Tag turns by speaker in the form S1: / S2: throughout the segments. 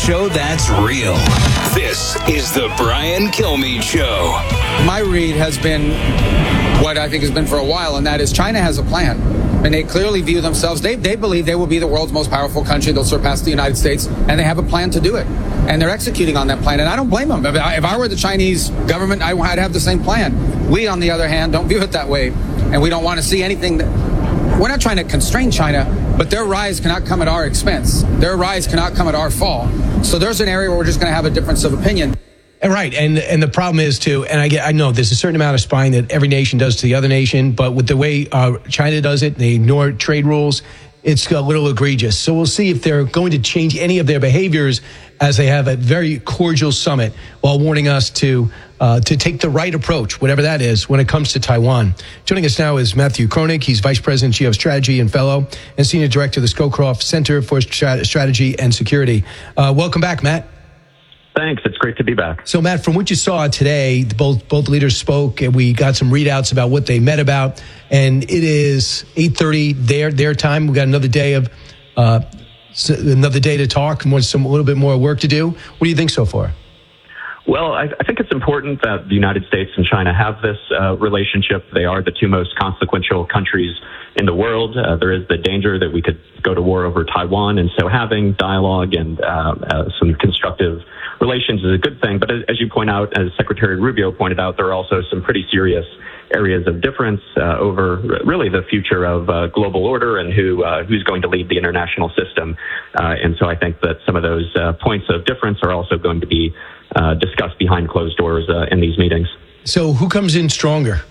S1: show that's real. This is the Brian Kilmeade Show.
S2: My read has been what I think has been for a while, and that is China has a plan. And they clearly view themselves, they believe they will be the world's most powerful country. They'll surpass the United States, and they have a plan to do it. And they're executing on that plan, and I don't blame them. If I were the Chinese government, I'd have the same plan. We, on the other hand, don't view it that way, and we don't want to see anything we're not trying to constrain China, but their rise cannot come at our expense. Their rise cannot come at our fall. So there's an area where we're just going to have a difference of opinion.
S3: Right, and the problem is too, and I know there's a certain amount of spying that every nation does to the other nation, but with the way China does it, they ignore trade rules, it's a little egregious. So we'll see if they're going to change any of their behaviors as they have a very cordial summit while warning us to take the right approach, whatever that is, when it comes to Taiwan. Joining us now is Matthew Kronig. He's Vice President, Geostrategy and Fellow, and Senior Director of the Scowcroft Center for Strategy and Security. Welcome back, Matt.
S4: Thanks. It's great to be back.
S3: So, Matt, from what you saw today, both leaders spoke, and we got some readouts about what they met about. And it is 8:30 their time. We got another day to talk and a little bit more work to do. What do you think so far?
S4: Well, I think it's important that the United States and China have this relationship. They are the two most consequential countries in the world. There is the danger that we could go to war over Taiwan, and so having dialogue and some constructive relations is a good thing. But as you point out, as Secretary Rubio pointed out, there are also some pretty serious areas of difference over really the future of global order and who's going to lead the international system. And so I think that some of those points of difference are also going to be discussed behind closed doors in these meetings.
S3: So who comes in stronger?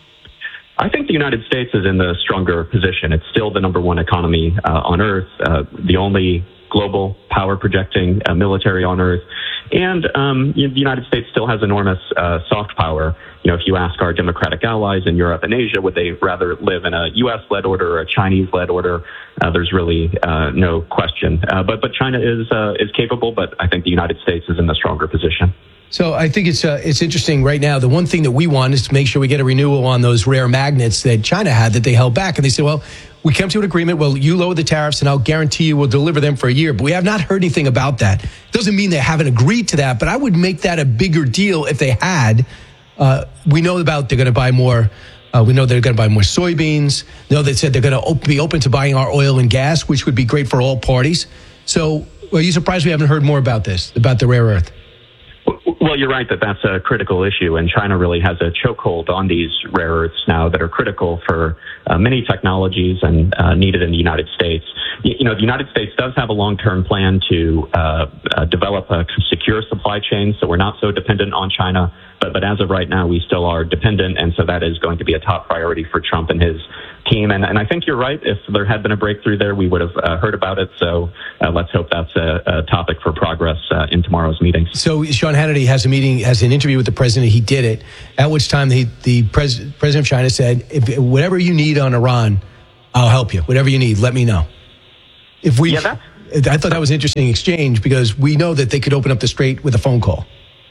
S4: I think the United States is in the stronger position. It's still the number one economy on Earth, the only global power projecting military on Earth. And the United States still has enormous soft power. You know, if you ask our democratic allies in Europe and Asia, would they rather live in a U.S.-led order or a Chinese-led order? There's really no question. But China is capable, but I think the United States is in the stronger position.
S3: So I think it's interesting right now. The one thing that we want is to make sure we get a renewal on those rare magnets that China had that they held back. And they said, well, we came to an agreement. Well, you lower the tariffs and I'll guarantee you we'll deliver them for a year. But we have not heard anything about that. Doesn't mean they haven't agreed to that, but I would make that a bigger deal if they had. We know about they're going to buy more. We know they're going to buy more soybeans. We know they said they're going to be open to buying our oil and gas, which would be great for all parties. So are you surprised we haven't heard more about this, about the rare earth?
S4: Well, you're right that that's a critical issue, and China really has a chokehold on these rare earths now that are critical for many technologies and needed in the United States. You know, the United States does have a long-term plan to develop a secure supply chain, so we're not so dependent on China. But as of right now, we still are dependent, and so that is going to be a top priority for Trump and his team. And I think you're right. If there had been a breakthrough there, we would have heard about it. So let's hope that's a topic for progress in tomorrow's meeting.
S3: So Sean Hannity has an interview with the president. He did it, at which time the president of China said, if whatever you need on Iran, I'll help you. Whatever you need, let me know. I thought that was an interesting exchange because we know that they could open up the strait with a phone call.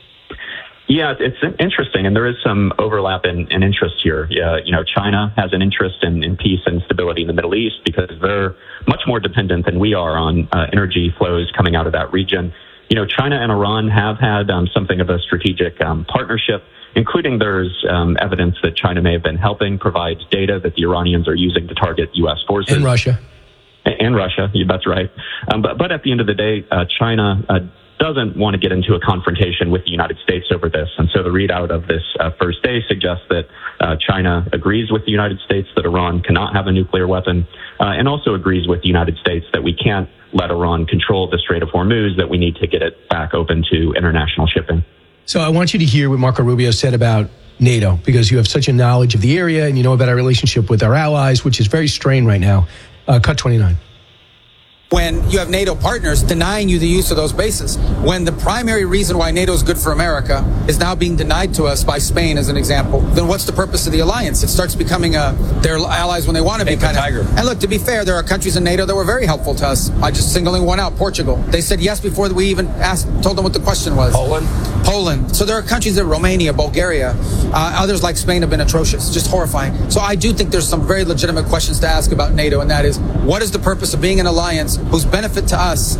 S4: Yeah, it's interesting, and there is some overlap in interest here. You know, China has an interest in peace and stability in the Middle East because they're much more dependent than we are on energy flows coming out of that region. You know, China and Iran have had something of a strategic partnership, including there's evidence that China may have been helping provide data that the Iranians are using to target U.S. forces.
S3: And Russia.
S4: And Russia, that's right. But at the end of the day, China doesn't want to get into a confrontation with the United States over this. And so the readout of this first day suggests that China agrees with the United States that Iran cannot have a nuclear weapon, and also agrees with the United States that we can't let Iran control the Strait of Hormuz, that we need to get it back open to international shipping. So
S3: I want you to hear what Marco Rubio said about NATO, because you have such a knowledge of the area and you know about our relationship with our allies, which is very strained right now. Cut 29.
S2: When you have NATO partners denying you the use of those bases, when the primary reason why NATO is good for America is now being denied to us by Spain, as an example, then what's the purpose of the alliance? It starts becoming their allies when they want to be kind of. And look, to be fair, there are countries in NATO that were very helpful to us. I just singling one out, Portugal. They said yes before we even told them what the question was. Poland. So there are countries that Romania, Bulgaria, others like Spain have been atrocious, just horrifying. So I do think there's some very legitimate questions to ask about NATO, and that is, what is the purpose of being an alliance whose benefit to us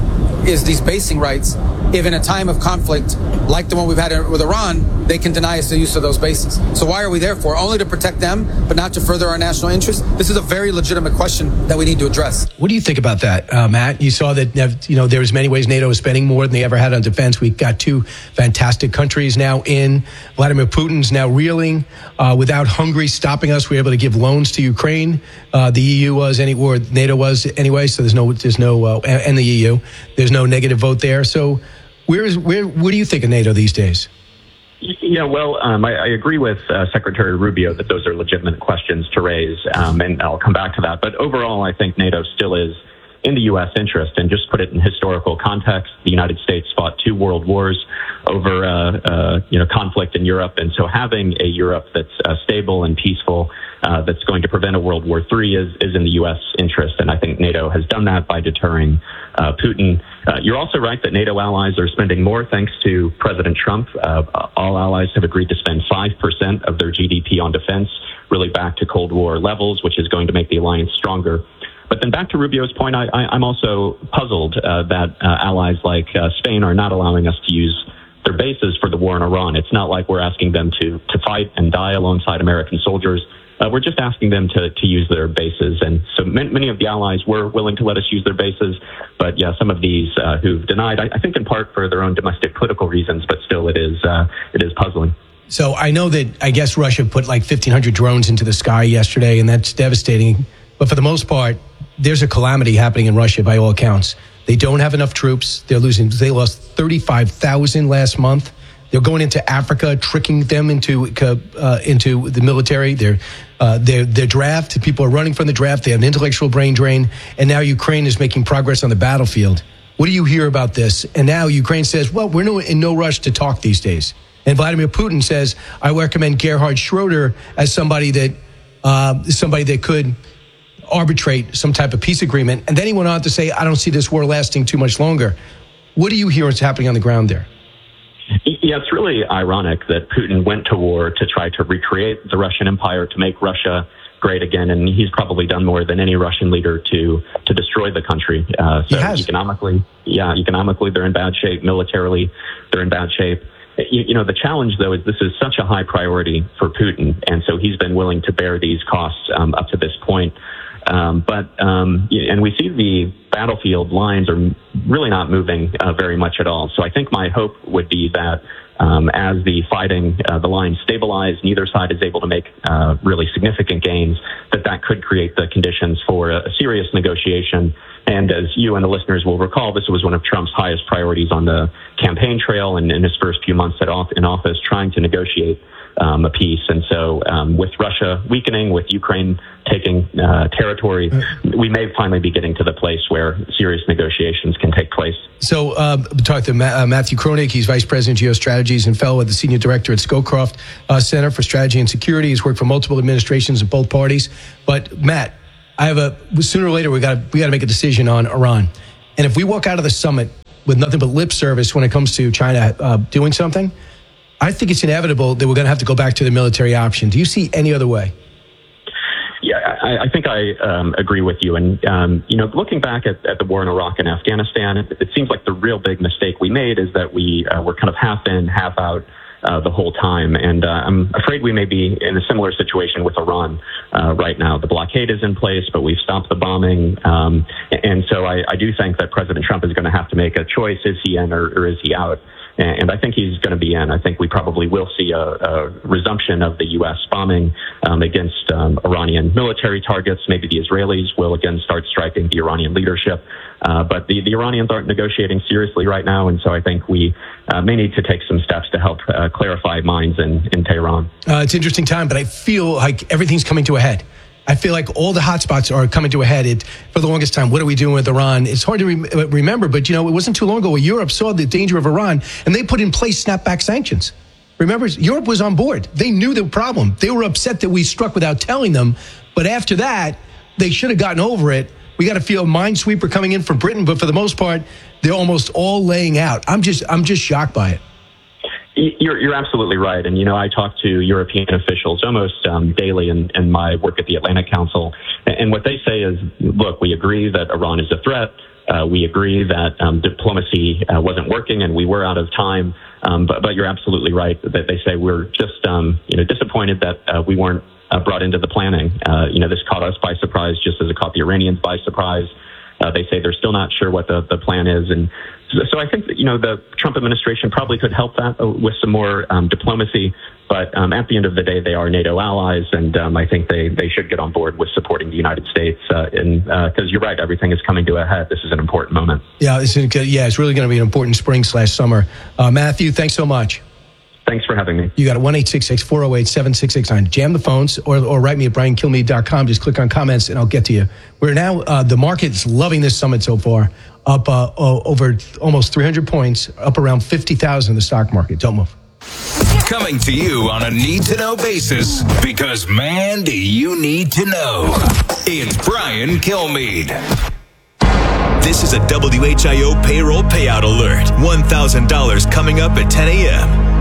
S2: is these basing rights if in a time of conflict like the one we've had with Iran, they can deny us the use of those bases. So why are we there for? Only to protect them, but not to further our national interest? This is a very legitimate question that we need to address.
S3: What do you think about that, Matt? You saw that, there's many ways NATO is spending more than they ever had on defense. We've got two fantastic countries now in. Vladimir Putin's now reeling without Hungary stopping us. We were able to give loans to Ukraine. The EU was, or NATO was anyway, so there's no, and the EU, there's no negative vote there. So what do you think of NATO these days?
S4: Yeah, well, I agree with Secretary Rubio that those are legitimate questions to raise, and I'll come back to that. But overall, I think NATO still is in the U.S. interest. And just put it in historical context, the United States fought 2 world wars over conflict in Europe, and so having a Europe that's stable and peaceful, that's going to prevent a World War III is in the U.S. interest. And I think NATO has done that by deterring Putin. You're also right that NATO allies are spending more thanks to President Trump. All allies have agreed to spend 5% of their GDP on defense, really back to Cold War levels, which is going to make the alliance stronger. But then back to Rubio's point, I'm also puzzled that allies like Spain are not allowing us to use their bases for the war in Iran. It's not like we're asking them to fight and die alongside American soldiers. We're just asking them to use their bases. And so many of the allies were willing to let us use their bases. But yeah, some of these who've denied, I think in part for their own domestic political reasons, but still it is puzzling.
S3: So I know that, I guess Russia put like 1,500 drones into the sky yesterday, and that's devastating. But for the most part, there's a calamity happening in Russia by all accounts. They don't have enough troops. They lost 35,000 last month. They're going into Africa, tricking them into the military. Their draft, people are running from the draft. They have an intellectual brain drain. And now Ukraine is making progress on the battlefield. What do you hear about this? And now Ukraine says, well, we're in no rush to talk these days. And Vladimir Putin says, I recommend Gerhard Schroeder as somebody that could arbitrate some type of peace agreement. And then he went on to say, I don't see this war lasting too much longer. What do you hear is happening on the ground there?
S4: Yeah, it's really ironic that Putin went to war to try to recreate the Russian Empire, to make Russia great again. And he's probably done more than any Russian leader to destroy the country. So economically, they're in bad shape. Militarily, they're in bad shape. The challenge, though, is this is such a high priority for Putin. And so he's been willing to bear these costs up to this point. And we see the battlefield lines are really not moving very much at all. So I think my hope would be that as the fighting, the lines stabilize, neither side is able to make really significant gains, that could create the conditions for a serious negotiation. And as you and the listeners will recall, this was one of Trump's highest priorities on the campaign trail and in his first few months in office, trying to negotiate a peace. And so with Russia weakening, with Ukraine taking territory, we may finally be getting to the place where serious negotiations can take place.
S3: So talk to Matthew Kroenig. He's Vice President of Geostrategies and Fellow at the Senior Director at Scowcroft Center for Strategy and Security. He's worked for multiple administrations of both parties. But Matt, sooner or later we got to make a decision on Iran. And if we walk out of the summit with nothing but lip service when it comes to China doing something, I think it's inevitable that we're going to have to go back to the military option. Do you see any other way?
S4: Yeah, I think I agree with you. And, looking back at the war in Iraq and Afghanistan, it seems like the real big mistake we made is that we were kind of half in, half out the whole time. And I'm afraid we may be in a similar situation with Iran right now. The blockade is in place, but we've stopped the bombing. And so I do think that President Trump is going to have to make a choice. Is he in or is he out? And I think he's going to be in. I think we probably will see a resumption of the U.S. bombing against Iranian military targets. Maybe the Israelis will again start striking the Iranian leadership. But the Iranians aren't negotiating seriously right now. And so I think we may need to take some steps to help clarify minds in Tehran.
S3: It's an interesting time, but I feel like everything's coming to a head. I feel like all the hotspots are coming to a head. For the longest time, what are we doing with Iran? It's hard to remember, but it wasn't too long ago where Europe saw the danger of Iran, and they put in place snapback sanctions. Remember, Europe was on board. They knew the problem. They were upset that we struck without telling them, but after that, they should have gotten over it. We got to feel a minesweeper coming in from Britain, but for the most part, they're almost all laying out. I'm just shocked by it.
S4: You're absolutely right. And, I talk to European officials almost daily in my work at the Atlantic Council. And what they say is, look, we agree that Iran is a threat. we agree that diplomacy wasn't working and we were out of time. But you're absolutely right that they say we're just disappointed that we weren't brought into the planning. This caught us by surprise, just as it caught the Iranians by surprise. They say they're still not sure what the plan is, and so I think that the Trump administration probably could help that with some more diplomacy. But at the end of the day, they are NATO allies, and I think they should get on board with supporting the United States. Because you're right, everything is coming to a head. This is an important moment.
S3: Yeah, it's really going to be an important spring/summer. Matthew, thanks so much.
S4: Thanks for having me.
S3: You got it, 1-866-408-7669. Jam the phones or write me at briankilmeade.com. Just click on comments and I'll get to you. We're now, the market's loving this summit so far, up over almost 300 points, up around 50,000 in the stock market. Don't move.
S1: Coming to you on a need-to-know basis, because, man, do you need to know. It's Brian Kilmeade.
S5: This is a WHIO payroll payout alert. $1,000 coming up at 10 a.m.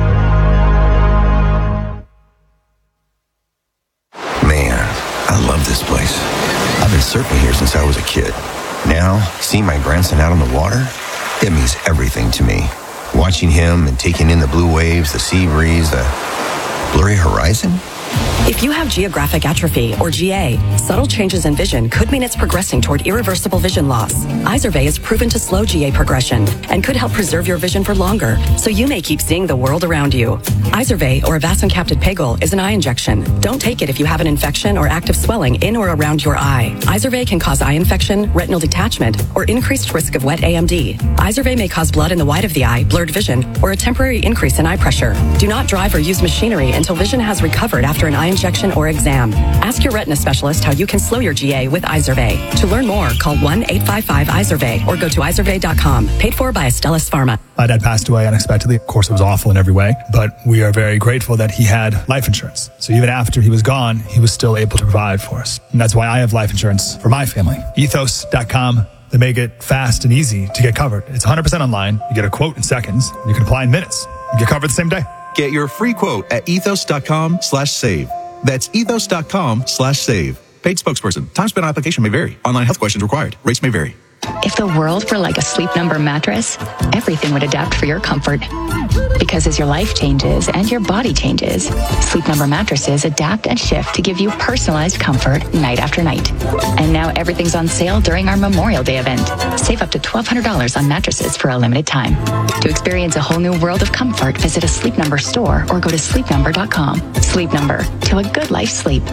S6: Man, I love this place. I've been surfing here since I was a kid. Now, seeing my grandson out on the water, it means everything to me. Watching him and taking in the blue waves, the sea breeze, the blurry horizon.
S7: If you have geographic atrophy, or GA, subtle changes in vision could mean it's progressing toward irreversible vision loss. Izervay is proven to slow GA progression and could help preserve your vision for longer, so you may keep seeing the world around you. Izervay, or avacincaptad pegol, is an eye injection. Don't take it if you have an infection or active swelling in or around your eye. Izervay can cause eye infection, retinal detachment, or increased risk of wet AMD. Izervay may cause blood in the white of the eye, blurred vision, or a temporary increase in eye pressure. Do not drive or use machinery until vision has recovered after an eye injection or exam. Ask your retina specialist how you can slow your GA with Izervay. To learn more, call 1-855-IZERVAY or go to izervay.com. Paid for by Astellas Pharma.
S8: My dad passed away unexpectedly. Of course, it was awful in every way, but we are very grateful that he had life insurance. So even after he was gone, he was still able to provide for us. And that's why I have life insurance for my family. Ethos.com. They make it fast and easy to get covered. It's 100% online. You get a quote in seconds. You can apply in minutes. You get covered the same day.
S9: Get your free quote at ethos.com/save. That's ethos.com/save. Paid spokesperson. Time spent on application may vary. Online health questions required. Rates may vary.
S10: If the world were like a Sleep Number mattress, everything would adapt for your comfort. Because as your life changes and your body changes, Sleep Number mattresses adapt and shift to give you personalized comfort night after night. And now everything's on sale during our Memorial Day event. Save up to $1,200 on mattresses for a limited time. To experience a whole new world of comfort, visit a Sleep Number store or go to sleepnumber.com. Sleep Number, to a good life sleep.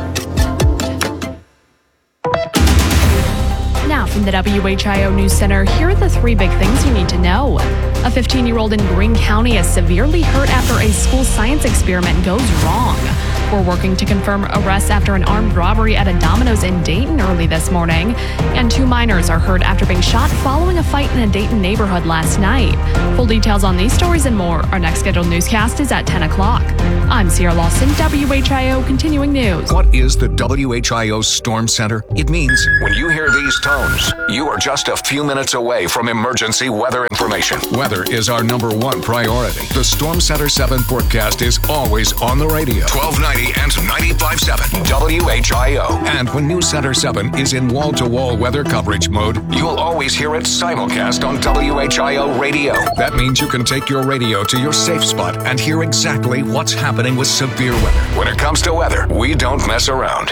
S11: Now from the WHIO News Center, here are the three big things you need to know. A 15-year-old in Greene County is severely hurt after a school science experiment goes wrong. We're working to confirm arrests after an armed robbery at a Domino's in Dayton early this morning. And two minors are hurt after being shot following a fight in a Dayton neighborhood last night. Full details on these stories and more. Our next scheduled newscast is at 10 o'clock. I'm Sierra Lawson, WHIO Continuing News.
S12: What is the WHIO Storm Center? It means when you hear these tones, you are just a few minutes away from emergency weather information. Weather is our number one priority. The Storm Center 7 forecast is always on the radio. 1290 and 95.7 WHIO. And when News Center 7 is in wall-to-wall weather coverage mode, you'll always hear it simulcast on WHIO radio. That means you can take your radio to your safe spot and hear exactly what's happening with severe weather. When it comes to weather, we don't mess around.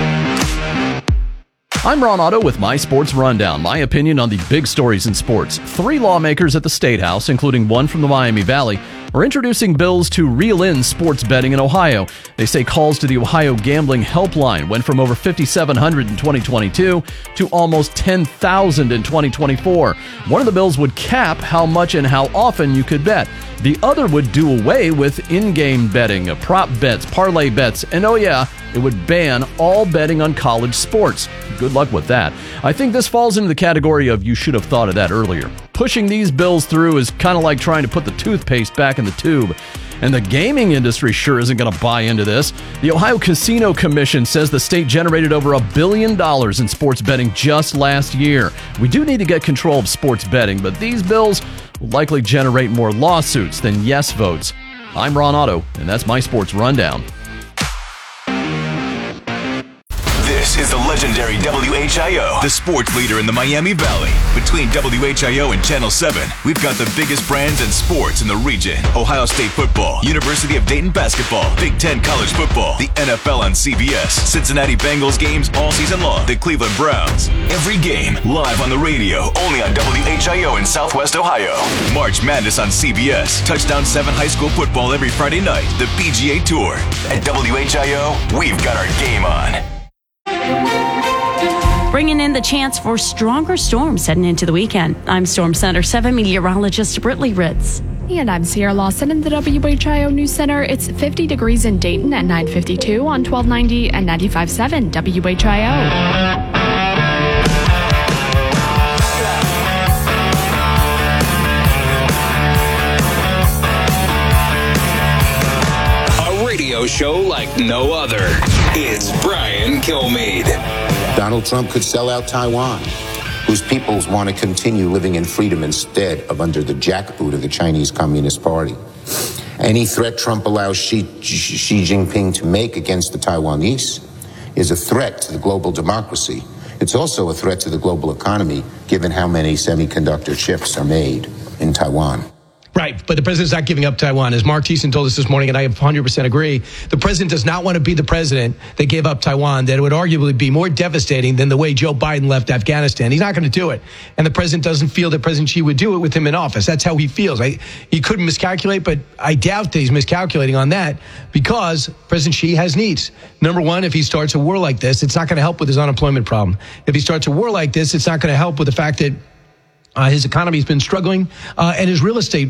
S13: I'm Ron Otto with My Sports Rundown, my opinion on the big stories in sports. 3 lawmakers at the State House, including one from the Miami Valley, are introducing bills to reel in sports betting in Ohio. They say calls to the Ohio Gambling Helpline went from over 5,700 in 2022 to almost 10,000 in 2024. One of the bills would cap how much and how often you could bet. The other would do away with in-game betting, prop bets, parlay bets, and oh yeah, it would ban all betting on college sports. Good luck with that. I think this falls into the category of you should have thought of that earlier. Pushing these bills through is kind of like trying to put the toothpaste back in the tube. And the gaming industry sure isn't going to buy into this. The Ohio Casino Commission says the state generated over $1 billion in sports betting just last year. We do need to get control of sports betting, but these bills will likely generate more lawsuits than yes votes. I'm Ron Otto, and that's My Sports Rundown.
S5: This is the legendary WHIO, the sports leader in the Miami Valley. Between WHIO and Channel 7, we've got the biggest brands and sports in the region. Ohio State football, University of Dayton basketball, Big Ten college football, the NFL on CBS, Cincinnati Bengals games all season long, the Cleveland Browns. Every game live on the radio, only on WHIO in Southwest Ohio. March Madness on CBS, Touchdown 7 high school football every Friday night, the PGA Tour. At WHIO, we've got our game on.
S14: Bringing in the chance for stronger storms heading into the weekend. I'm Storm Center 7 meteorologist Britley Ritz.
S11: And I'm Sierra Lawson in the WHIO News Center. It's 50 degrees in Dayton at 9:52 on 1290 and 95.7 WHIO.
S1: Show like no other. It's Brian Kilmeade.
S15: Donald Trump could sell out Taiwan, whose peoples want to continue living in freedom instead of under the jackboot of the Chinese Communist Party. Any threat Trump allows Xi Jinping to make against the Taiwanese is a threat to the global democracy. It's also a threat to the global economy, given how many semiconductor chips are made in Taiwan.
S3: Right, but the president's not giving up Taiwan. As Mark Thiessen told us this morning, and I 100% agree, the president does not want to be the president that gave up Taiwan, that it would arguably be more devastating than the way Joe Biden left Afghanistan. He's not going to do it. And the president doesn't feel that President Xi would do it with him in office. That's how he feels. He couldn't miscalculate, but I doubt that he's miscalculating on that because President Xi has needs. Number one, if he starts a war like this, it's not going to help with his unemployment problem. If he starts a war like this, it's not going to help with the fact that his economy has been struggling, and his real estate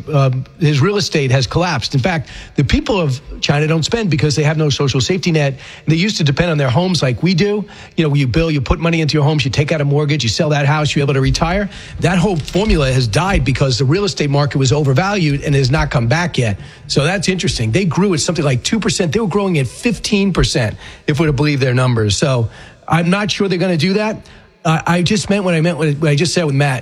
S3: has collapsed. In fact, the people of China don't spend because they have no social safety net. They used to depend on their homes like we do. You know, you put money into your homes, you take out a mortgage, you sell that house, you're able to retire. That whole formula has died because the real estate market was overvalued and has not come back yet. So that's interesting. They grew at something like 2%. They were growing at 15%, if we're to believe their numbers. So I'm not sure they're going to do that. I just meant what I just said with Matt.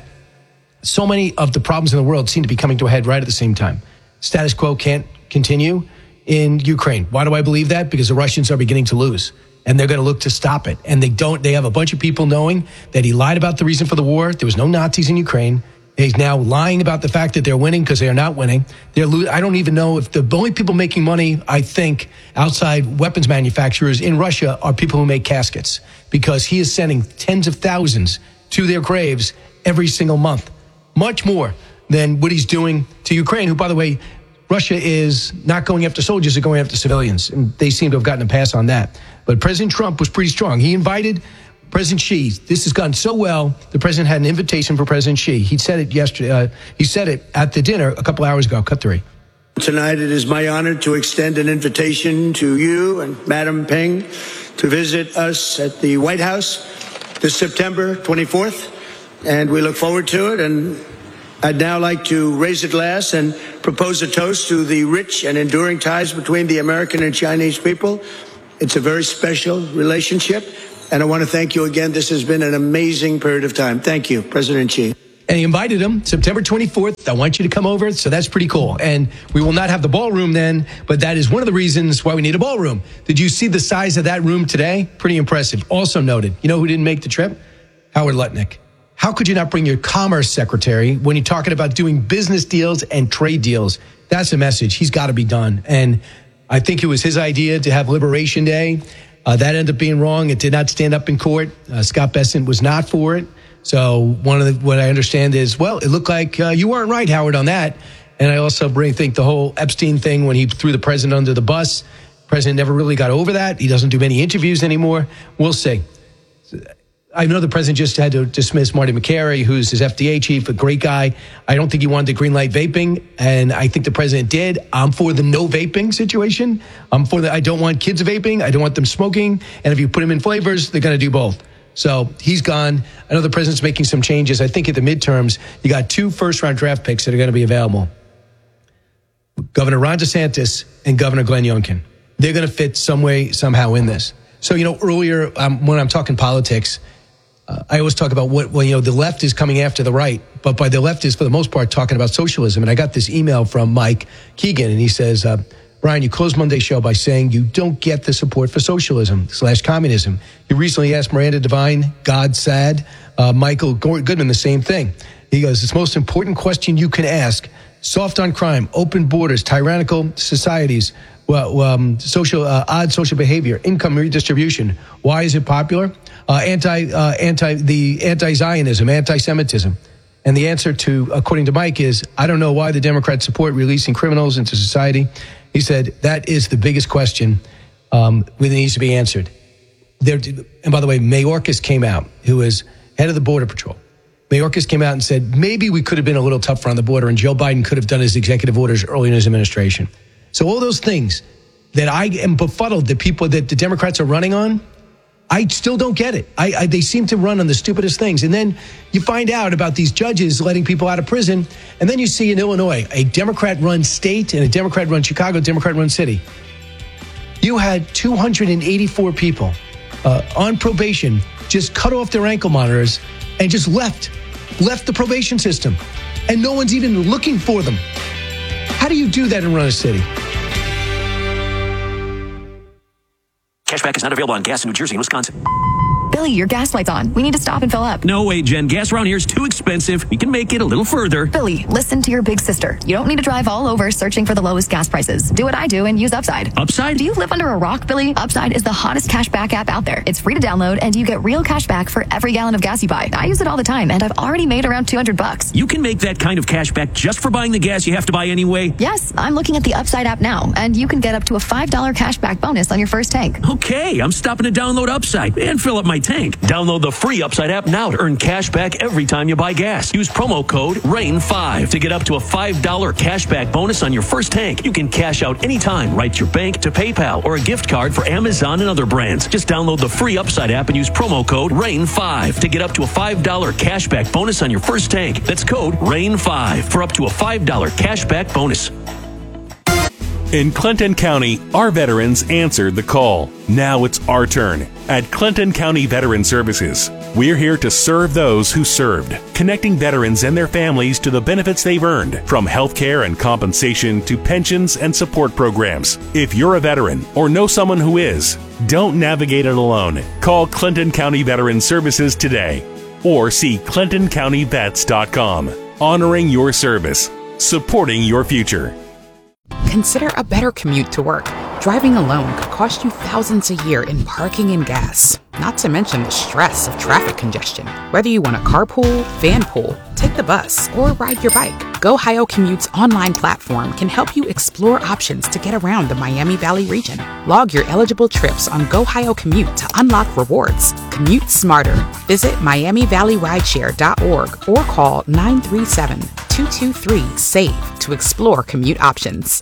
S3: So many of the problems in the world seem to be coming to a head right at the same time. Status quo can't continue in Ukraine. Why do I believe that? Because the Russians are beginning to lose, and they're going to look to stop it. And they have a bunch of people knowing that he lied about the reason for the war. There was no Nazis in Ukraine. He's now lying about the fact that they're winning because they are not winning. I don't even know if the only people making money, I think, outside weapons manufacturers in Russia are people who make caskets, because he is sending tens of thousands to their graves every single month. Much more than what he's doing to Ukraine, who, by the way, Russia is not going after soldiers, they're going after civilians. And they seem to have gotten a pass on that. But President Trump was pretty strong. He invited President Xi. This has gone so well, the president had an invitation for President Xi. He said it yesterday. He said it at the dinner a couple hours ago. Cut 3.
S16: Tonight, it is my honor to extend an invitation to you and Madam Peng to visit us at the White House this September 24th. And we look forward to it. And I'd now like to raise a glass and propose a toast to the rich and enduring ties between the American and Chinese people. It's a very special relationship. And I want to thank you again. This has been an amazing period of time. Thank you, President Xi.
S3: And he invited him September 24th. I want you to come over. So that's pretty cool. And we will not have the ballroom then, but that is one of the reasons why we need a ballroom. Did you see the size of that room today? Pretty impressive. Also noted, you know who didn't make the trip? Howard Lutnick. How could you not bring your commerce secretary when you're talking about doing business deals and trade deals? That's a message. He's got to be done. And I think it was his idea to have Liberation Day. That ended up being wrong. It did not stand up in court. Scott Bessent was not for it. So what I understand is, well, it looked like you weren't right, Howard, on that. And I also think the whole Epstein thing when he threw the president under the bus. The president never really got over that. He doesn't do many interviews anymore. We'll see. I know the president just had to dismiss Marty McCary, who's his FDA chief, a great guy. I don't think he wanted to green light vaping, and I think the president did. I'm for the no vaping situation. I don't want kids vaping. I don't want them smoking. And if you put them in flavors, they're going to do both. So he's gone. I know the president's making some changes. I think at the midterms, you got 2 first-round draft picks that are going to be available. Governor Ron DeSantis and Governor Glenn Youngkin. They're going to fit some way, somehow in this. So, earlier when I'm talking politics, I always talk about the left is coming after the right, but by the left is for the most part talking about socialism. And I got this email from Mike Keegan, and he says, Brian, you closed Monday's show by saying you don't get the support for socialism/communism. You recently asked Miranda Devine, God sad, Michael Goodman, the same thing. He goes, it's the most important question you can ask. Soft on crime, open borders, tyrannical societies, odd social behavior, income redistribution. Why is it popular? Anti-Zionism, anti-Semitism. And the answer to, according to Mike, is, I don't know why the Democrats support releasing criminals into society. He said, that is the biggest question that needs to be answered. And by the way, Mayorkas came out, who is head of the Border Patrol. Mayorkas came out and said, maybe we could have been a little tougher on the border and Joe Biden could have done his executive orders early in his administration. So all those things that I am befuddled that the Democrats are running on, I still don't get it. They seem to run on the stupidest things. And then you find out about these judges letting people out of prison. And then you see in Illinois, a Democrat-run state and a Democrat-run Chicago, Democrat-run city. You had 284 people on probation just cut off their ankle monitors and just left the probation system. And no one's even looking for them. How do you do that and run a city?
S17: Cashback is not available on gas in New Jersey and Wisconsin.
S18: Billy, your gas light's on. We need to stop and fill up.
S17: No way, Jen. Gas around here is too expensive. We can make it a little further.
S18: Billy, listen to your big sister. You don't need to drive all over searching for the lowest gas prices. Do what I do and use Upside.
S17: Upside?
S18: Do you live under a rock, Billy? Upside is the hottest cashback app out there. It's free to download, and you get real cash back for every gallon of gas you buy. I use it all the time, and I've already made around $200.
S17: You can make that kind of cash back just for buying the gas you have to buy anyway?
S18: Yes, I'm looking at the Upside app now, and you can get up to a $5 cashback bonus on your first tank.
S17: Okay, I'm stopping to download Upside and fill up my tank. Download the free Upside app now to earn cash back every time you buy gas. Use promo code RAIN5 to get up to a $5 cashback bonus on your first tank. You can cash out anytime right to your bank, to PayPal, or a gift card for Amazon and other brands. Just download the free Upside app and use promo code RAIN5 to get up to a $5 cashback bonus on your first tank. That's code RAIN5 for up to a $5 cashback bonus.
S19: In Clinton County, our veterans answered the call. Now it's our turn. At Clinton County Veteran Services, we're here to serve those who served, connecting veterans and their families to the benefits they've earned, from health care and compensation to pensions and support programs. If you're a veteran or know someone who is, don't navigate it alone. Call Clinton County Veteran Services today or see ClintonCountyVets.com. Honoring your service, supporting your future.
S20: Consider a better commute to work. Driving alone could cost you thousands a year in parking and gas, not to mention the stress of traffic congestion. Whether you want to carpool, vanpool, take the bus, or ride your bike, GoHio Commute's online platform can help you explore options to get around the Miami Valley region. Log your eligible trips on GoHio Commute to unlock rewards. Commute smarter. Visit MiamiValleyRideshare.org or call 937-223-SAVE to explore commute options.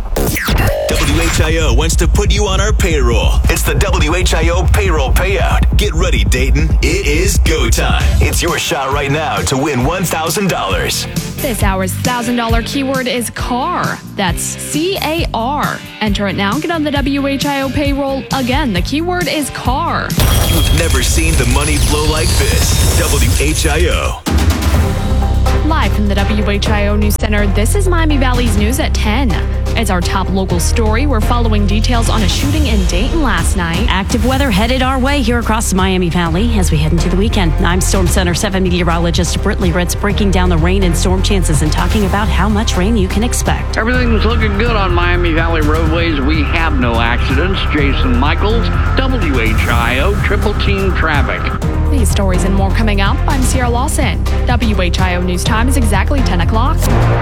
S5: WHIO wants to put you on our payroll. It's the WHIO payroll payout. Get ready, Dayton. It is go time. It's your shot right now to win $1,000.
S11: This hour's $1,000 keyword is car. That's C-A-R. Enter it now. Get on the WHIO payroll. Again, the keyword is car.
S5: You've never seen the money flow like this. WHIO.
S11: Live from the WHIO News Center, this is Miami Valley's News at 10. It's our top local story. We're following details on a shooting in Dayton last night.
S14: Active weather headed our way here across the Miami Valley as we head into the weekend. I'm Storm Center 7 meteorologist Britley Ritz breaking down the rain and storm chances and talking about how much rain you can expect.
S21: Everything's looking good on Miami Valley roadways. We have no accidents. Jason Michaels, WHIO Triple Team Traffic.
S11: These stories and more coming up. I'm Sierra Lawson. WHIO News Time is exactly 10 o'clock.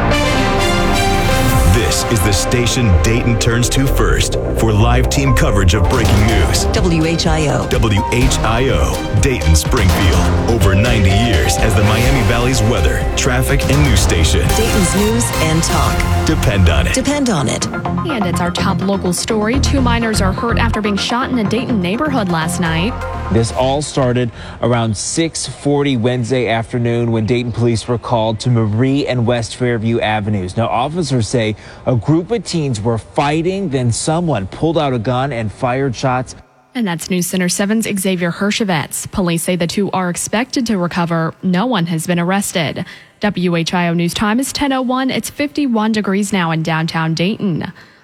S5: This is the station Dayton turns to first for live team coverage of breaking news.
S22: WHIO.
S5: WHIO, Dayton Springfield. Over 90 years as the Miami Valley's weather, traffic, and news station.
S22: Dayton's news and talk.
S5: Depend on it.
S22: Depend on it.
S11: And it's our top local story. 2 minors are hurt after being shot in a Dayton neighborhood last night.
S23: This all started around 6:40 Wednesday afternoon when Dayton police were called to Marie and West Fairview Avenues. Now, officers say a group of teens were fighting, then someone pulled out a gun and fired shots.
S11: And that's News Center 7's Xavier Hershovitz. Police say the 2 are expected to recover. No one has been arrested. WHIO News Time is 10:01. It's 51 degrees now in downtown Dayton.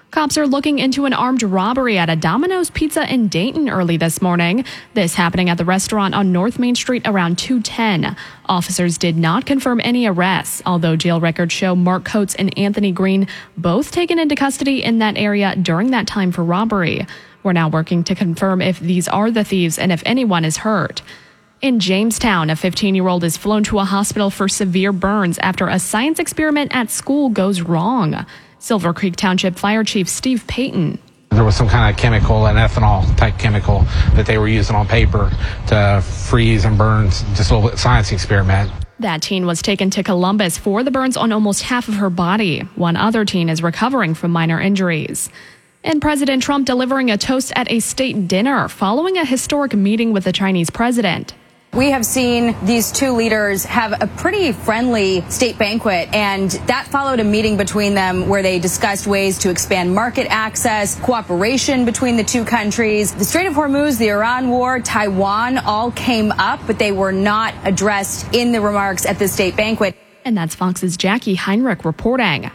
S11: Cops are looking into an armed robbery at a Domino's Pizza in Dayton early this morning. This happening at the restaurant on North Main Street around 2:10. Officers did not confirm any arrests, although jail records show Mark Coates and Anthony Green both taken into custody in that area during that time for robbery. We're now working to confirm if these are the thieves and if anyone is hurt. In Jamestown, a 15-year-old is flown to a hospital for severe burns after a science experiment at school goes wrong. Silver Creek Township Fire Chief Steve Payton.
S2: There was some kind of chemical, an ethanol type chemical that they were using on paper to freeze and burn, just a little science experiment.
S11: That teen was taken to Columbus for the burns on almost half of her body. One other teen is recovering from minor injuries. And President Trump delivering a toast at a state dinner following a historic meeting with the Chinese president.
S4: We have seen these two leaders have a pretty friendly state banquet, and that followed a meeting between them where they discussed ways to expand market access, cooperation between the two countries. The Strait of Hormuz, the Iran war, Taiwan all came up, but they were not addressed in the remarks at the state banquet.
S11: And that's Fox's Jackie Heinrich reporting.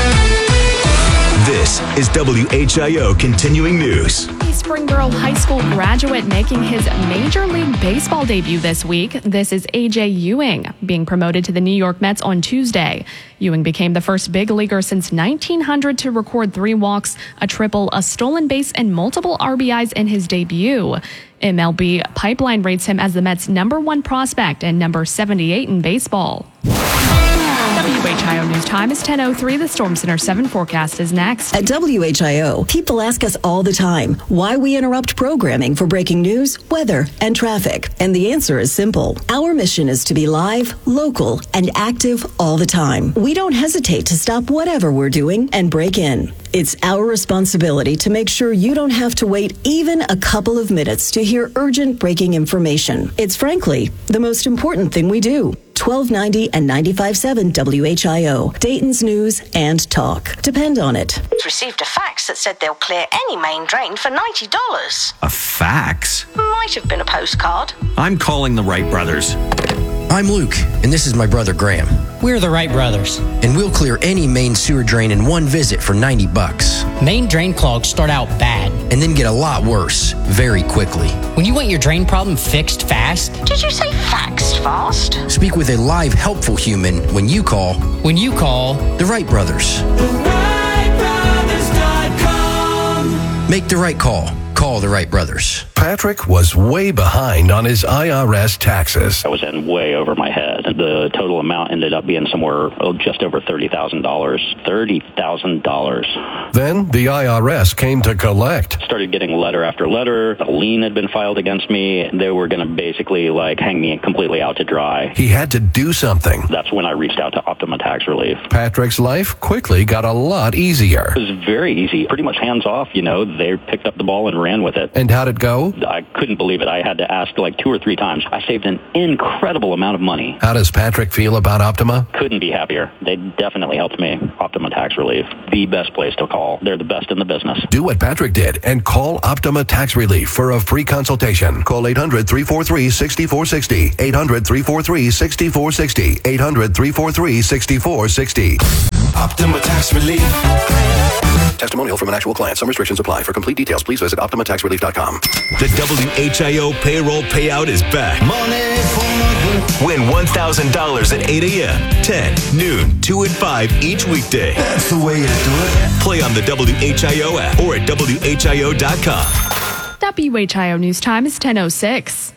S5: This is WHIO Continuing News.
S11: A Springboro High School graduate making his Major League Baseball debut this week. This is A.J. Ewing, being promoted to the New York Mets on Tuesday. Ewing became the first big leaguer since 1900 to record 3 walks, a triple, a stolen base, and multiple RBIs in his debut. MLB Pipeline rates him as the Mets' #1 prospect and number 78 in baseball. WHIO News Time is 10:03. The Storm Center 7 forecast is next.
S22: At WHIO, people ask us all the time why we interrupt programming for breaking news, weather, and traffic. And the answer is simple. Our mission is to be live, local, and active all the time. We don't hesitate to stop whatever we're doing and break in. It's our responsibility to make sure you don't have to wait even a couple of minutes to hear urgent breaking information. It's frankly the most important thing we do. 1290 and 95.7 WHIO, Dayton's News and Talk. Depend on it.
S6: Received a fax that said they'll clear any main drain for $90.
S24: A fax?
S6: Might have been a postcard.
S24: I'm calling the Wright brothers.
S25: I'm Luke, and this is my brother Graham.
S26: We're the Wright brothers.
S25: And we'll clear any main sewer drain in one visit for $90.
S26: Main drain clogs start out bad.
S25: And then get a lot worse, very quickly.
S26: When you want your drain problem fixed fast...
S6: Did you say faxed fast?
S25: Speak with a live, helpful human when you call...
S26: the
S25: Wright brothers. TheWrightBrothers.com. Make the right call. Call the Wright brothers.
S27: Patrick was way behind on his IRS taxes.
S28: I was in way over my head. The total amount ended up being somewhere just over $30,000. $30,000.
S27: Then the IRS came to collect.
S28: Started getting letter after letter. A lien had been filed against me. They were going to basically hang me completely out to dry.
S27: He had to do something.
S28: That's when I reached out to Optima Tax Relief.
S27: Patrick's life quickly got a lot easier.
S28: It was very easy. Pretty much hands off, They picked up the ball and ran with it.
S27: And how'd it go?
S28: I couldn't believe it. I had to ask 2 or 3 times. I saved an incredible amount of money.
S27: How does Patrick feel about Optima?
S28: Couldn't be happier. They definitely helped me. Optima Tax Relief, the best place to call. They're the best in the business.
S27: Do what Patrick did and call Optima Tax Relief for a free consultation. Call 800-343-6460. 800-343-6460. 800-343-6460. Optima Tax Relief. Testimonial from an actual client. Some restrictions apply. For complete details, please visit OptimaTaxRelief.com.
S5: The WHIO payroll payout is back. Win $1,000 at 8 a.m., 10, noon, 2 and 5 each weekday.
S27: That's the way to do it.
S5: Play on the WHIO app or at WHIO.com.
S11: WHIO News Time is 10:06.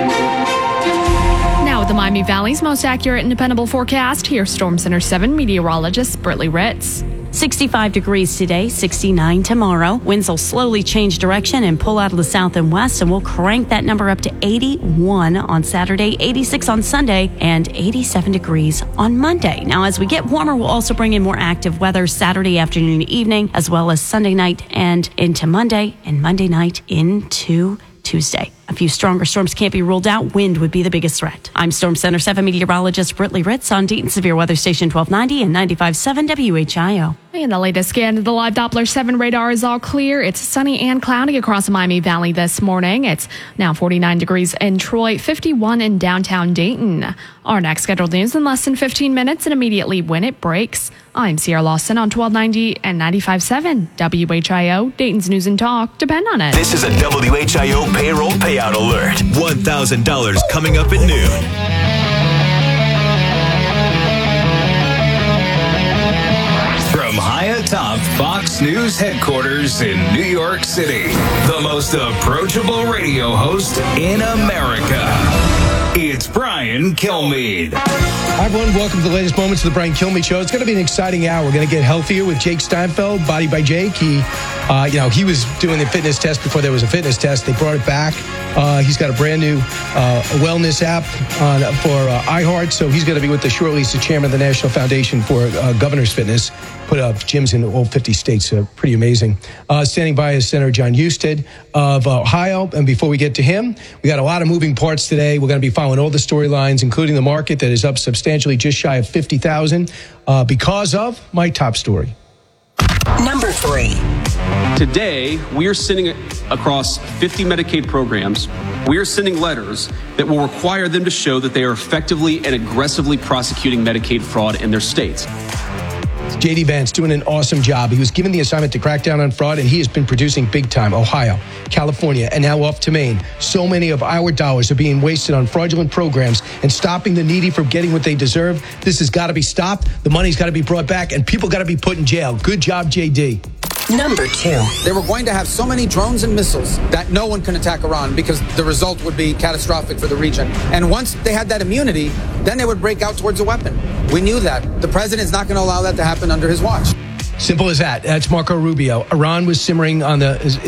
S11: Now with the Miami Valley's most accurate and dependable forecast, here's Storm Center 7 meteorologist Britley Ritz.
S14: 65 degrees today, 69 tomorrow. Winds will slowly change direction and pull out of the south and west, and we'll crank that number up to 81 on Saturday, 86 on Sunday, and 87 degrees on Monday. Now, as we get warmer, we'll also bring in more active weather Saturday afternoon, evening, as well as Sunday night and into Monday, and Monday night into Tuesday. A few stronger storms can't be ruled out. Wind would be the biggest threat. I'm Storm Center 7 meteorologist Britley Ritz on Dayton Severe Weather Station 1290 and 95.7 WHIO.
S11: And the latest scan of the live Doppler 7 radar is all clear. It's sunny and cloudy across the Miami Valley this morning. It's now 49 degrees in Troy, 51 in downtown Dayton. Our next scheduled news in less than 15 minutes and immediately when it breaks. I'm Sierra Lawson on 1290 and 95.7 WHIO. Dayton's News and Talk depend on it.
S5: This is a WHIO payroll payout alert. $1,000 coming up at noon.
S1: From high atop Fox News headquarters in New York City, the most approachable radio host in America. It's Brian Kilmeade.
S3: Hi, everyone. Welcome to the latest moments of the Brian Kilmeade Show. It's going to be an exciting hour. We're going to get healthier with Jake Steinfeld, Body by Jake. He was doing the fitness test before there was a fitness test. They brought it back. He's got a brand new wellness app for iHeart. So he's going to be with us shortly. He's the chairman of the National Foundation for Governor's Fitness. Put up gyms in all 50 states. Pretty amazing. Standing by is Senator Jon Husted of Ohio. And before we get to him, we got a lot of moving parts today. We're going to be following all the storylines, including the market that is up substantially, just shy of 50,000 because of my top story.
S7: Number 3.
S8: Today, we are sending across 50 Medicaid programs. We are sending letters that will require them to show that they are effectively and aggressively prosecuting Medicaid fraud in their states.
S3: J.D. Vance doing an awesome job. He was given the assignment to crack down on fraud, and he has been producing big time. Ohio, California, and now off to Maine. So many of our dollars are being wasted on fraudulent programs and stopping the needy from getting what they deserve. This has got to be stopped. The money's got to be brought back, and people got to be put in jail. Good job, J.D.
S7: Number 2.
S9: They were going to have so many drones and missiles that no one can attack Iran because the result would be catastrophic for the region. And once they had that immunity, then they would break out towards a weapon. We knew that. The president is not going to allow that to happen under his watch.
S3: Simple as that. That's Marco Rubio. Iran was simmering on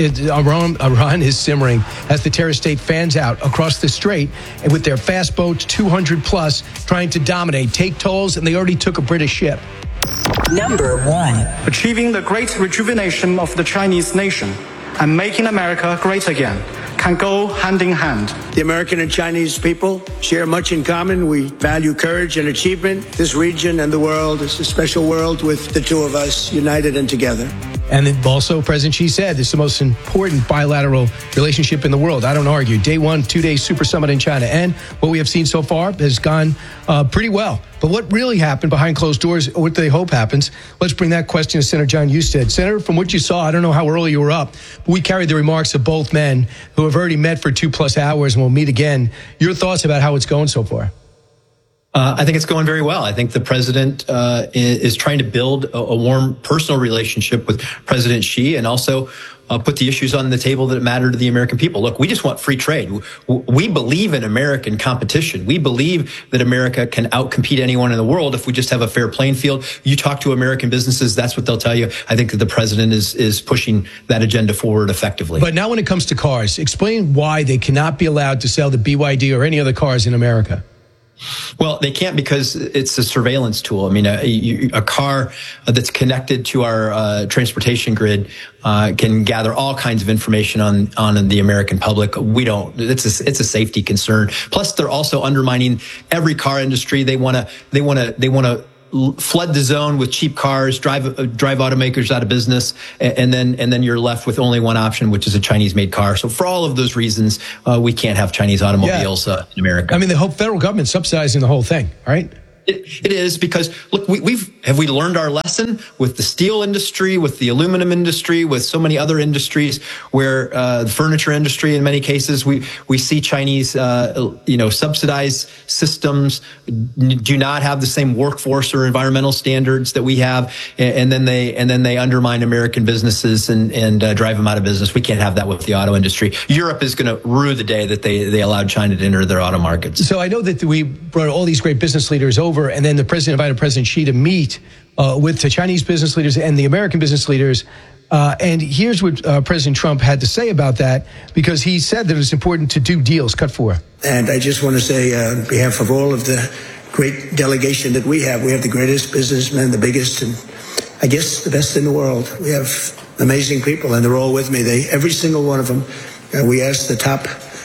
S3: Iran is simmering as the terrorist state fans out across the strait and with their fast boats, 200 plus, trying to dominate, take tolls, and they already took a British ship.
S7: Number 1.
S10: Achieving the great rejuvenation of the Chinese nation and making America great again can go hand in hand.
S16: The American and Chinese people share much in common. We value courage and achievement. This region and the world is a special world with the two of us united and together.
S3: And then also, President Xi said, this is the most important bilateral relationship in the world. I don't argue. Day 1, 2-day super summit in China. And what we have seen so far has gone pretty well. But what really happened behind closed doors, or what they hope happens, let's bring that question to Senator Jon Husted. Senator, from what you saw, I don't know how early you were up, but we carried the remarks of both men who have already met for 2+ hours and will meet again. Your thoughts about how it's going so far?
S12: I think it's going very well. I think the president is trying to build a warm personal relationship with President Xi and also put the issues on the table that matter to the American people. Look, we just want free trade. We believe in American competition. We believe that America can outcompete anyone in the world if we just have a fair playing field. You talk to American businesses, that's what they'll tell you. I think that the president is pushing that agenda forward effectively.
S3: But now when it comes to cars, explain why they cannot be allowed to sell the BYD or any other cars in America.
S12: Well, they can't because it's a surveillance tool. I mean, a car that's connected to our transportation grid can gather all kinds of information on the American public. We don't. It's a safety concern. Plus, they're also undermining every car industry. They want to flood the zone with cheap cars, drive automakers out of business, and then you're left with only one option, which is a Chinese-made car. So for all of those reasons, we can't have Chinese automobiles in America.
S3: I mean, the whole federal government subsidizing the whole thing, right?
S12: It is because, look, have we learned our lesson with the steel industry, with the aluminum industry, with so many other industries where the furniture industry, in many cases, we see Chinese, subsidized systems do not have the same workforce or environmental standards that we have, and then they undermine American businesses and drive them out of business. We can't have that with the auto industry. Europe is going to rue the day that they allowed China to enter their auto markets.
S3: So I know that we brought all these great business leaders over, and then the president invited President Xi to meet with the Chinese business leaders and the American business leaders. And here's what President Trump had to say about that, because he said that it's important to do deals. Cut 4.
S16: And I just want to say on behalf of all of the great delegation that we have the greatest businessmen, the biggest, and I guess the best in the world. We have amazing people, and they're all with me. Every single one of them. We asked the top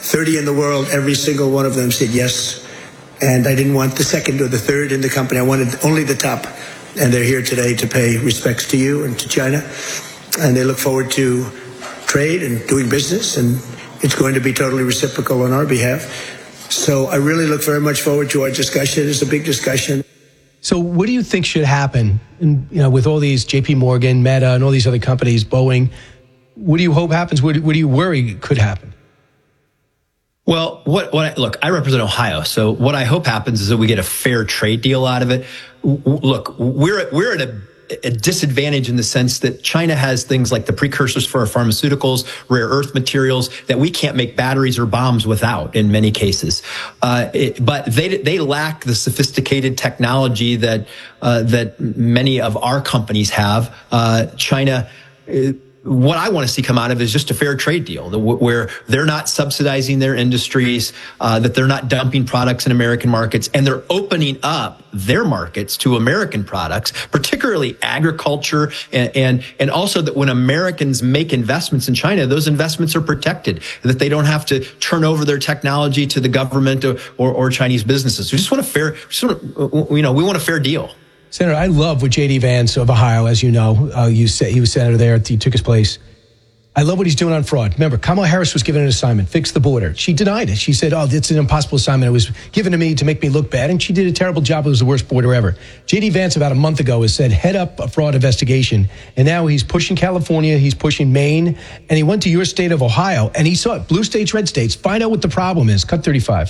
S16: 30 in the world, every single one of them said yes. And I didn't want the second or the third in the company. I wanted only the top. And they're here today to pay respects to you and to China. And they look forward to trade and doing business. And it's going to be totally reciprocal on our behalf. So I really look very much forward to our discussion. It's a big discussion.
S3: So what do you think should happen with all these JP Morgan, Meta, and all these other companies, Boeing? What do you hope happens? What do you worry could happen?
S12: Well, look, I represent Ohio. So what I hope happens is that we get a fair trade deal out of it. Look, we're at a disadvantage in the sense that China has things like the precursors for our pharmaceuticals, rare earth materials that we can't make batteries or bombs without in many cases. But they lack the sophisticated technology that many of our companies have. China, what I want to see come out of is just a fair trade deal where they're not subsidizing their industries, that they're not dumping products in American markets, and they're opening up their markets to American products, particularly agriculture, and also that when Americans make investments in China, those investments are protected, that they don't have to turn over their technology to the government or Chinese businesses. We just want we want a fair deal.
S3: Senator, I love what J.D. Vance of Ohio, as you know, you said he was senator there. He took his place. I love what he's doing on fraud. Remember, Kamala Harris was given an assignment, fix the border. She denied it. She said, it's an impossible assignment. It was given to me to make me look bad. And she did a terrible job. It was the worst border ever. J.D. Vance about a month ago has said, head up a fraud investigation. And now he's pushing California. He's pushing Maine. And he went to your state of Ohio. And he saw it, blue states, red states. Find out what the problem is. Cut 35.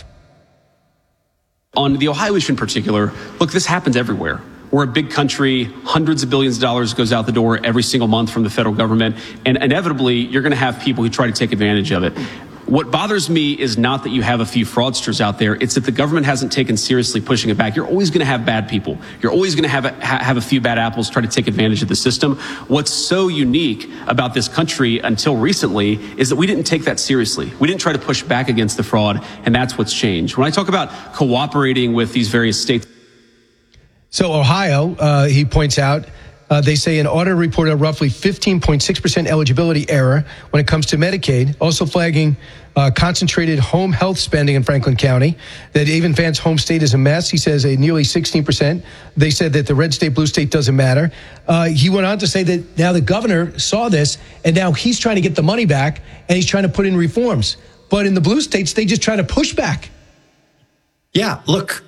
S8: On the Ohio issue in particular, look, this happens everywhere. We're a big country, hundreds of billions of dollars goes out the door every single month from the federal government, and inevitably you're going to have people who try to take advantage of it. What bothers me is not that you have a few fraudsters out there, it's that the government hasn't taken seriously pushing it back. You're always going to have bad people. You're always going to have a few bad apples try to take advantage of the system. What's so unique about this country until recently is that we didn't take that seriously. We didn't try to push back against the fraud, and that's what's changed. When I talk about cooperating with these various states,
S3: so Ohio, he points out, they say an audit reported a roughly 15.6% eligibility error when it comes to Medicaid, also flagging concentrated home health spending in Franklin County, that even Vance's home state is a mess. He says a nearly 16%. They said that the red state, blue state doesn't matter. He went on to say that now the governor saw this, and now he's trying to get the money back, and he's trying to put in reforms. But in the blue states, they just try to push back.
S12: Yeah, look,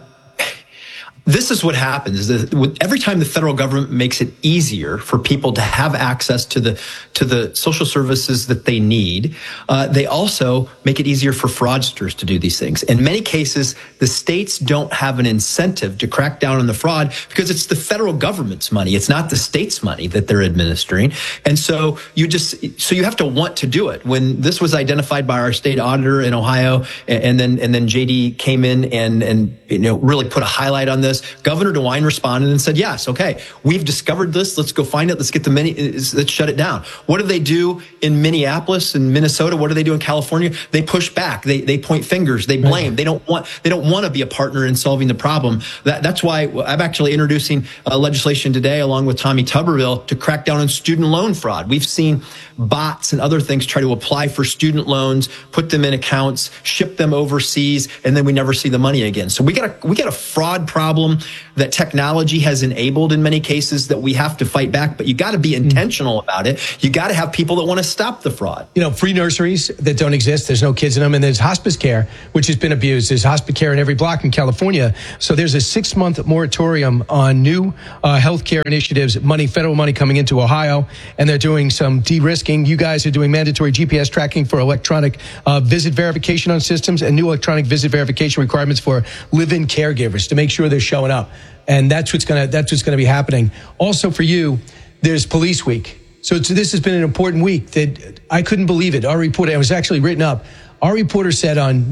S12: this is what happens. Every time the federal government makes it easier for people to have access to the social services that they need, they also make it easier for fraudsters to do these things. In many cases, the states don't have an incentive to crack down on the fraud because it's the federal government's money. It's not the state's money that they're administering. And so you have to want to do it. When this was identified by our state auditor in Ohio, and then JD came in and really put a highlight on this, Governor DeWine responded and said, yes, okay, we've discovered this. Let's go find it. Let's shut it down. What do they do in Minneapolis and Minnesota? What do they do in California? They push back. They point fingers. They blame. They don't want to be a partner in solving the problem. That's why I'm actually introducing legislation today, along with Tommy Tuberville, to crack down on student loan fraud. We've seen bots and other things try to apply for student loans, put them in accounts, ship them overseas, and then we never see the money again. So we got a fraud problem that technology has enabled in many cases that we have to fight back, but you got to be intentional about it. You got to have people that want to stop the fraud.
S3: Free nurseries that don't exist. There's no kids in them. And there's hospice care, which has been abused. There's hospice care in every block in California. So there's a 6-month moratorium on new healthcare initiatives, federal money coming into Ohio, and they're doing some de-risking. You guys are doing mandatory GPS tracking for electronic visit verification on systems and new electronic visit verification requirements for live-in caregivers to make sure they're showing up. And that's what's going to be happening. Also for you, there's Police Week. So this has been an important week that I couldn't believe it. Our reporter, it was actually written up. Our reporter said on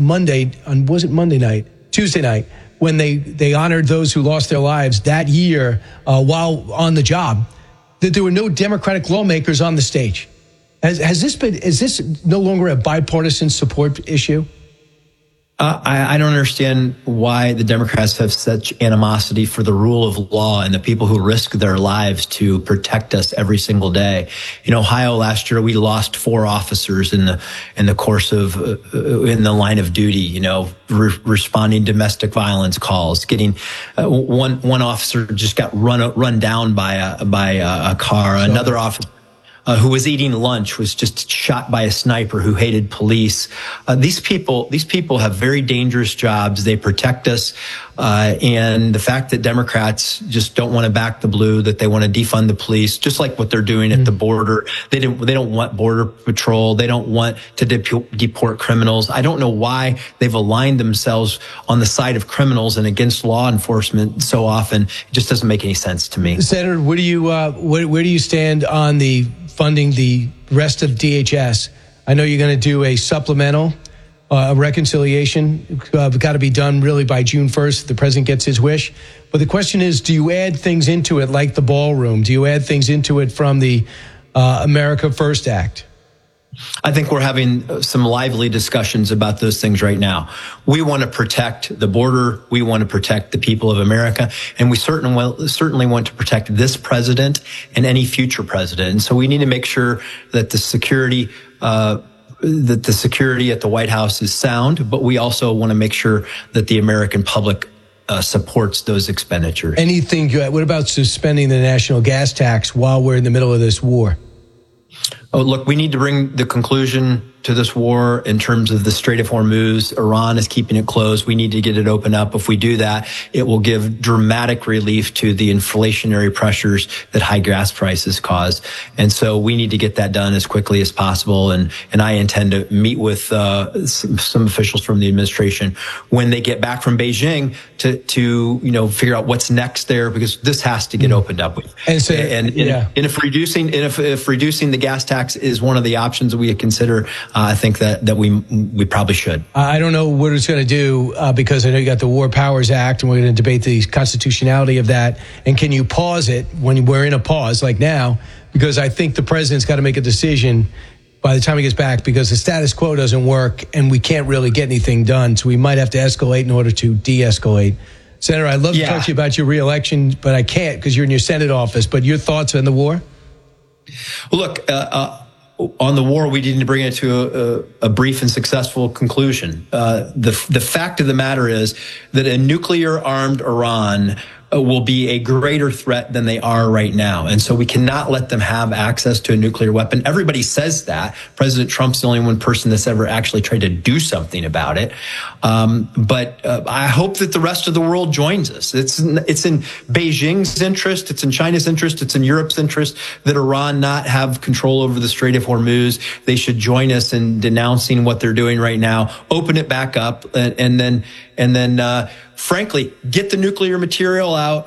S3: Tuesday night, when they honored those who lost their lives that year while on the job, that there were no Democratic lawmakers on the stage. Is this no longer a bipartisan support issue?
S12: I don't understand why the Democrats have such animosity for the rule of law and the people who risk their lives to protect us every single day. In Ohio last year, we lost 4 officers in the course of in the line of duty. Responding to domestic violence calls. Getting one officer just got run down by a car. Sure. Another officer who was eating lunch was just shot by a sniper who hated police. These people have very dangerous jobs. They protect us. And the fact that Democrats just don't want to back the blue, that they want to defund the police, just like what they're doing at the border. They don't want border patrol. They don't want to deport criminals. I don't know why they've aligned themselves on the side of criminals and against law enforcement so often. It just doesn't make any sense to me.
S3: Senator, where do you stand on the funding the rest of DHS? I know you're going to do a supplemental reconciliation. Got to be done really by June 1st. The president gets his wish. But the question is, do you add things into it like the ballroom? Do you add things into it from the America First Act?
S12: I think we're having some lively discussions about those things right now. We want to protect the border. We want to protect the people of America. And we certainly want to protect this president and any future president. And so we need to make sure that the security at the White House is sound, but we also want to make sure that the American public supports those expenditures.
S3: What about suspending the national gas tax while we're in the middle of this war?
S12: Oh, look, we need to bring the conclusion to this war in terms of the Strait of Hormuz. Iran is keeping it closed. We need to get it opened up. If we do that, it will give dramatic relief to the inflationary pressures that high gas prices cause. And so we need to get that done as quickly as possible. And I intend to meet with some officials from the administration when they get back from Beijing to figure out what's next there, because this has to get opened up. And if reducing the gas tax is one of the options that we consider, I think that we probably should.
S3: I don't know what it's going to do because I know you got the War Powers Act, and we're going to debate the constitutionality of that. And can you pause it when we're in a pause like now? Because I think the president's got to make a decision by the time he gets back, because the status quo doesn't work and we can't really get anything done. So we might have to escalate in order to de-escalate. Senator, I'd love to talk to you about your reelection, but I can't because you're in your Senate office. But your thoughts on the war?
S12: Well, look, on the war, we didn't bring it to a brief and successful conclusion. The fact of the matter is that a nuclear-armed Iran will be a greater threat than they are right now. And so we cannot let them have access to a nuclear weapon. Everybody says that. President Trump's the only one person that's ever actually tried to do something about it. But I hope that the rest of the world joins us. It's in Beijing's interest. It's in China's interest. It's in Europe's interest that Iran not have control over the Strait of Hormuz. They should join us in denouncing what they're doing right now, open it back up, and then frankly, get the nuclear material out,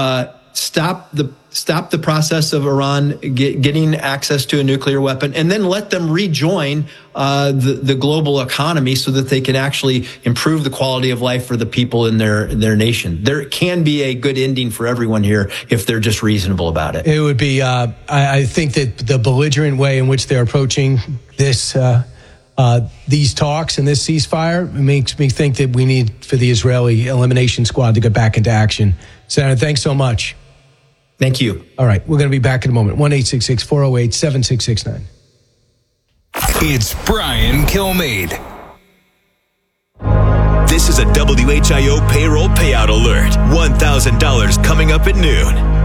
S12: stop the process of Iran getting access to a nuclear weapon, and then let them rejoin the global economy so that they can actually improve the quality of life for the people in their nation. There can be a good ending for everyone here if they're just reasonable about it.
S3: It would be, I think that the belligerent way in which they're approaching this these talks and this ceasefire makes me think that we need for the Israeli elimination squad to get back into action. Senator, thanks so much.
S12: Thank you.
S3: All right, we're going to be back in a moment. 1-866-408-7669.
S1: It's Brian Kilmeade.
S5: This is a WHIO payroll payout alert. $1,000 coming up at noon.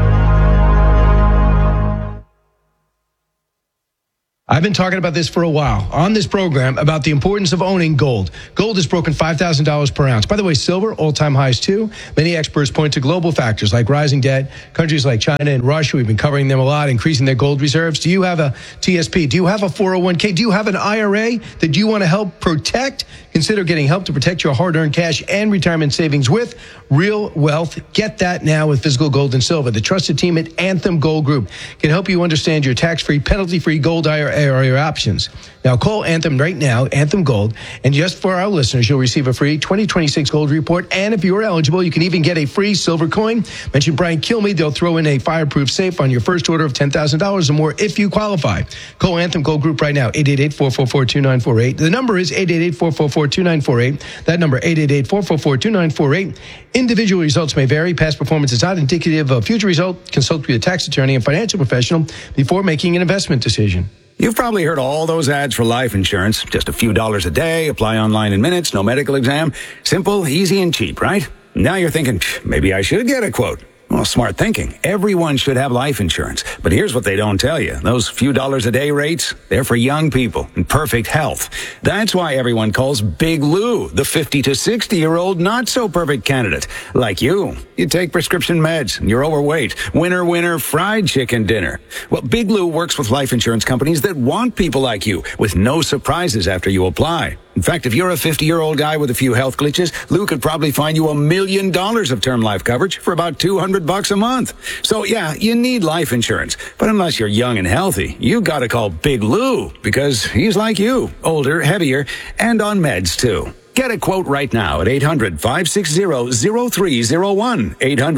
S3: I've been talking about this for a while on this program about the importance of owning gold. Gold has broken $5,000 per ounce. By the way, silver, all-time highs too. Many experts point to global factors like rising debt, countries like China and Russia. We've been covering them a lot, increasing their gold reserves. Do you have a TSP? Do you have a 401k? Do you have an IRA that you want to help protect? Consider getting help to protect your hard-earned cash and retirement savings with Real Wealth. Get that now with Physical Gold and Silver. The trusted team at Anthem Gold Group can help you understand your tax-free, penalty-free gold IRA are your options. Now, call Anthem right now, Anthem Gold, and just for our listeners, you'll receive a free 2026 Gold Report, and if you're eligible, you can even get a free silver coin. Mention Brian Kilmeade. They'll throw in a fireproof safe on your first order of $10,000 or more if you qualify. Call Anthem Gold Group right now, 888-444-2948. The number is 888-444-2948. That number, 888-444-2948. Individual results may vary. Past performance is not indicative of future result. Consult with a tax attorney and financial professional before making an investment decision.
S13: You've probably heard all those ads for life insurance. Just a few dollars a day, apply online in minutes, no medical exam. Simple, easy, and cheap, right? Now you're thinking, maybe I should get a quote. Well, smart thinking. Everyone should have life insurance. But here's what they don't tell you. Those few dollars a day rates, they're for young people in perfect health. That's why everyone calls Big Lou the 50 to 60-year-old not-so-perfect candidate. Like you. You take prescription meds, and you're overweight. Winner, fried chicken dinner. Well, Big Lou works with life insurance companies that want people like you, with no surprises after you apply. In fact, if you're a 50-year-old guy with a few health glitches, Lou could probably find you $1 million of term life coverage for about $200 a month. So yeah, you need life insurance. But unless you're young and healthy, you gotta call Big Lou, because he's like you, older, heavier, and on meds too. Get a quote right now at 800-560-0301,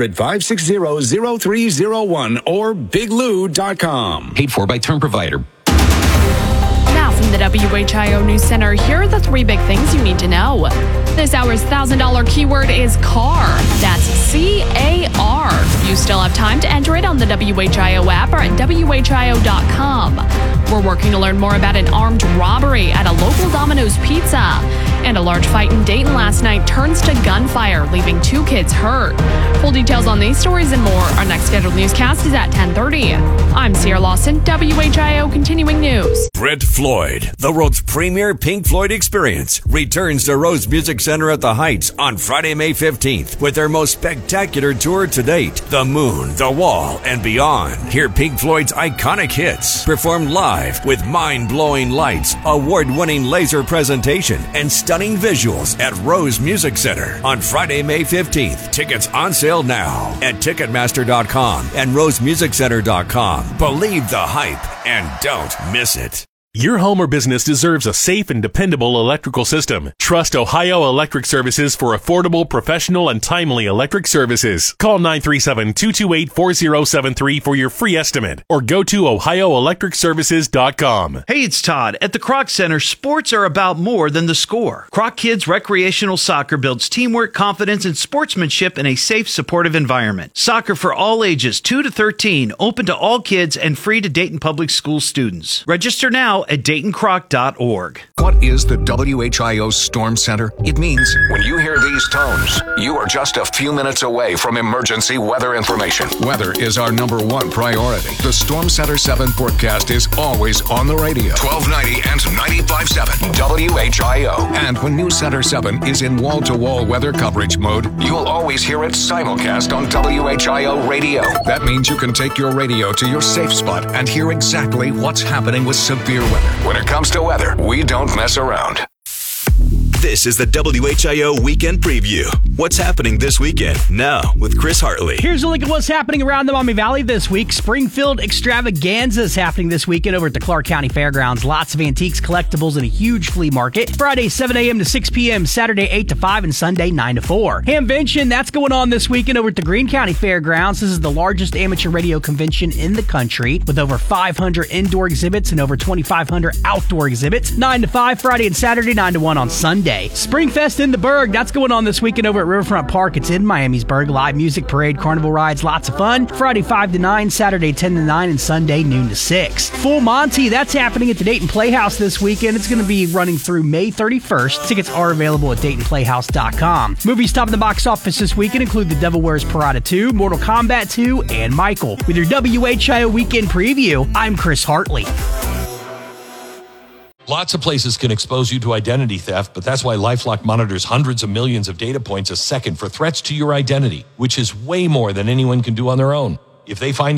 S13: 800-560-0301, or biglou.com.
S24: Paid for by term provider.
S11: Now from the WHIO News Center, here are the three big things you need to know. This hour's $1,000 keyword is car. That's C-A-R. You still have time to enter it on the WHIO app or at WHIO.com. We're working to learn more about an armed robbery at a local Domino's Pizza. And a large fight in Dayton last night turns to gunfire, leaving 2 kids hurt. Full details on these stories and more. Our next scheduled newscast is at 10:30. I'm Sierra Lawson, WHIO Continuing News.
S15: Brent Floyd, the world's premier Pink Floyd experience, returns to Rose Music Center at the Heights on Friday, May 15th with their most spectacular tour to date, The Moon, The Wall, and Beyond. Hear Pink Floyd's iconic hits performed live with mind-blowing lights, award-winning laser presentation, and stunning visuals at Rose Music Center on Friday, May 15th. Tickets on sale now at Ticketmaster.com and RoseMusicCenter.com. Believe the hype and don't miss it.
S17: Your home or business deserves a safe and dependable electrical system. Trust Ohio Electric Services for affordable, professional, and timely electric services. Call 937-228-4073 for your free estimate or go to ohioelectricservices.com.
S18: Hey, it's Todd. At the Kroc Center, sports are about more than the score. Kroc Kids Recreational Soccer builds teamwork, confidence, and sportsmanship in a safe, supportive environment. Soccer for all ages, 2 to 13, open to all kids and free to Dayton Public School students. Register now at DaytonCroc.org.
S19: What is the WHIO Storm Center? It means when you hear these tones, you are just a few minutes away from emergency weather information. Weather is our #1 priority. The Storm Center 7 forecast is always on the radio. 1290 and 95.7 WHIO. And when News Center 7 is in wall-to-wall weather coverage mode, you'll always hear it simulcast on WHIO radio. That means you can take your radio to your safe spot and hear exactly what's happening with severe weather. When it comes to weather, we don't mess around.
S5: This is the WHIO Weekend Preview. What's happening this weekend? Now, with Chris Hartley.
S20: Here's a look at what's happening around the Maumee Valley this week. Springfield Extravaganza is happening this weekend over at the Clark County Fairgrounds. Lots of antiques, collectibles, and a huge flea market. Friday, 7 a.m. to 6 p.m., Saturday, 8 to 5, and Sunday, 9 to 4. Hamvention, that's going on this weekend over at the Greene County Fairgrounds. This is the largest amateur radio convention in the country with over 500 indoor exhibits and over 2,500 outdoor exhibits. 9 to 5 Friday and Saturday, 9 to 1 on Sunday. Springfest in the Berg, that's going on this weekend over at Riverfront Park. It's in Miamisburg. Live music, parade, carnival rides, lots of fun. Friday 5 to 9, Saturday 10 to 9, and Sunday noon to 6. Full Monty, that's happening at the Dayton Playhouse this weekend. It's going to be running through May 31st. Tickets are available at DaytonPlayhouse.com. Movies top of the box office this weekend include The Devil Wears Prada 2, Mortal Kombat 2, and Michael. With your WHIO Weekend Preview, I'm Chris Hartley.
S21: Lots of places can expose you to identity theft, but that's why LifeLock monitors hundreds of millions of data points a second for threats to your identity, which is way more than anyone can do on their own. If they find